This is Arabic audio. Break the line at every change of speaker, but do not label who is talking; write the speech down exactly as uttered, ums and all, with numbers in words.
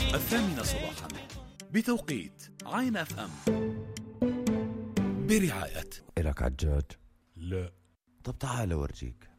الثامنة صباحا بتوقيت عين اف ام برعاية.
إلك عجاج؟
لا.
طب تعال أورجيك.